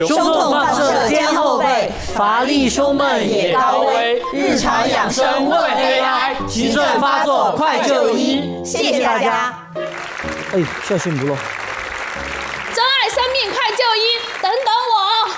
胸痛放射肩后背，乏力胸闷也高危，日常养生问 AI， 急症发作快就医。谢谢大家。 下线不漏。 珍爱生命，快就医，等等我。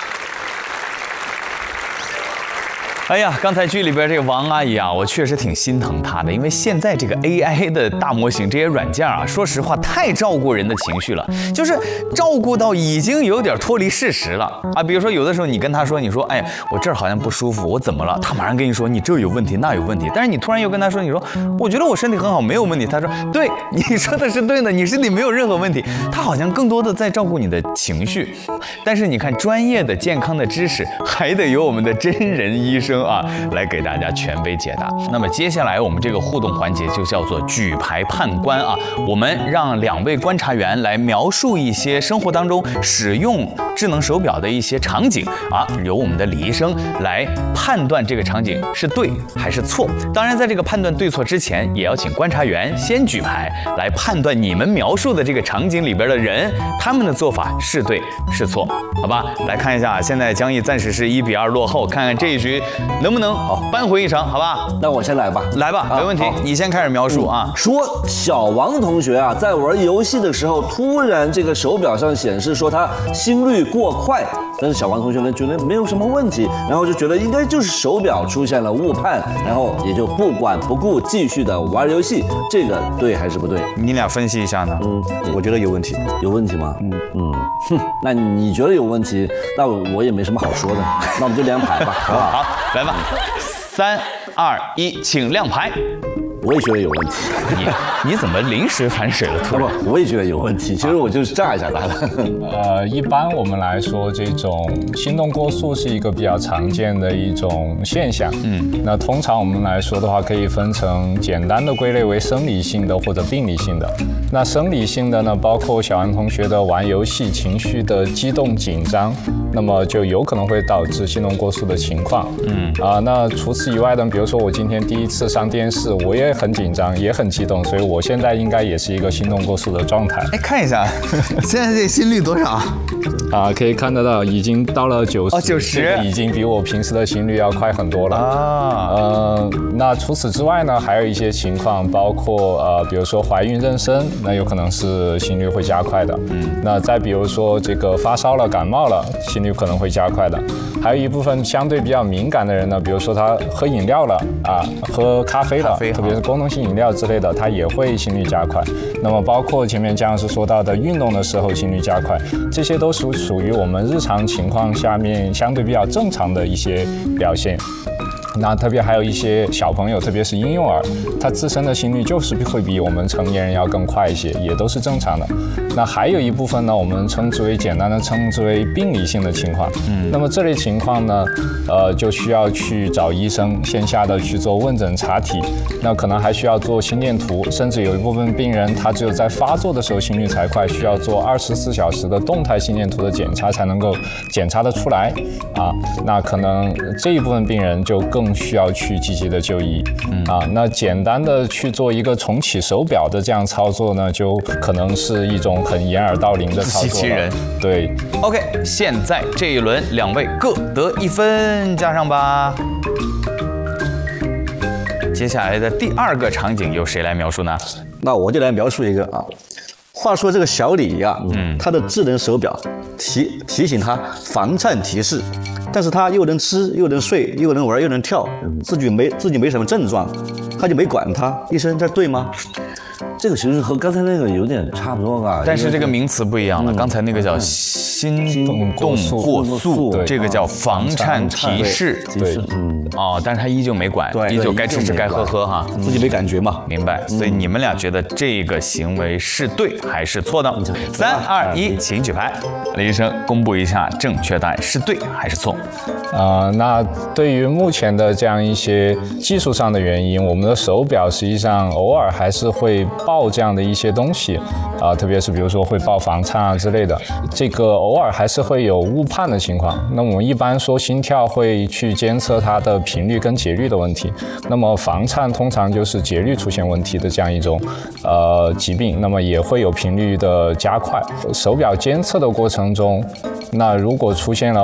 哎呀，刚才剧里边这个王阿姨啊，我确实挺心疼她的，因为现在这个 AI 的大模型这些软件啊，说实话太照顾人的情绪了，就是照顾到已经有点脱离事实了啊。比如说有的时候你跟她说，你说哎，我这儿好像不舒服，我怎么了？她马上跟你说你这有问题那有问题，但是你突然又跟她说，你说我觉得我身体很好，没有问题，她说对，你说的是对的，你身体没有任何问题。她好像更多的在照顾你的情绪，但是你看专业的健康的知识还得由我们的真人医生啊，来给大家权威解答。那么接下来我们这个互动环节就叫做举牌判官啊，我们让2位观察员来描述一些生活当中使用智能手表的一些场景啊，由我们的李医生来判断这个场景是对还是错。当然，在这个判断对错之前，也要请观察员先举牌来判断你们描述的这个场景里边的人，他们的做法是对是错，好吧？来看一下，现在江毅暂时是1比2落后，看看这一局能不能扳回一城，好吧？ 那我先来吧。 来吧，没问题，你先开始描述啊。 说小王同学啊，在玩游戏的时候，突然这个手表上显示说他心率过快，但是小王同学呢觉得没有什么问题，然后就觉得应该就是手表出现了误判，然后也就不管不顾继续的玩游戏，这个对还是不对？ 你俩分析一下呢？ 我觉得有问题。有问题吗？那你觉得有问题，那我也没什么好说的，那我们就亮牌吧，好不好？ 好，来吧，3、2、1，请亮牌。 我也觉得有问题。 你怎么临时反水了？突然， 我也觉得有问题。其实我就是炸一下他的。 一般我们来说，这种心动过速是一个比较常见的一种现象。那通常我们来说的话，可以分成简单的归类为生理性的或者病理性的。那生理性的呢，包括小安同学的玩游戏情绪的激动紧张，那么就有可能会导致心动过速的情况。那除此以外呢，比如说我今天第一次上电视，我也很紧张，也很激动，所以我现在应该也是一个心动过速的状态。 看一下，现在这心率多少？ 可以看得到，已经到了90，已经比我平时的心率要快很多了。那除此之外呢，还有一些情况，包括比如说怀孕妊娠，那有可能是心率会加快的。那再比如说这个发烧了、感冒了，心率可能会加快的。还有一部分相对比较敏感的人呢，比如说他喝饮料了喝咖啡了，特别是功能性饮料之类的，他也会心率加快。那么包括前面姜老师说到的运动的时候心率加快，这些都属于我们日常情况下面相对比较正常的一些表现。那特别还有一些小朋友，特别是婴幼儿，他自身的心率就是会比我们成年人要更快一些，也都是正常的。那还有一部分呢，我们简单的称之为病理性的情况。那么这类情况呢，就需要去找医生线下的去做问诊查体，那可能还需要做心电图，甚至有一部分病人他只有在发作的时候心率才快，需要做24小时的动态心电图的检查才能够检查得出来那可能这一部分病人就更需要去积极的就医那简单的去做一个重启手表的这样操作呢，就可能是一种很掩耳盗铃的操作了，自欺欺人。对 ，OK， 现在这一轮2位各得1分，加上吧。接下来的第2个场景由谁来描述呢？ 那我就来描述一个话说这个小李他的智能手表提醒他防颤提示，但是他又能吃又能睡又能玩又能跳，自己没什么症状，他就没管他。医生，这对吗？这个其实和刚才那个有点差不多但是这个名词不一样了。刚才那个叫心动过速，这个叫防颤提示。 对， 但是他依旧没管，依旧该吃吃该喝喝哈， 自己没感觉嘛。 明白。所以你们俩觉得这个行为是对还是错呢？3、2、1，请举牌。李医生公布一下正确答案是对还是错？ 那对于目前的这样一些技术上的原因，我们的手表实际上偶尔还是会报报这样的一些东西，特别是比如说会报房颤啊之类的，这个偶尔还是会有误判的情况。那我们一般说心跳会去监测它的频率跟节律的问题，那么房颤通常就是节律出现问题的这样一种疾病，那么也会有频率的加快。手表监测的过程中，那如果出现了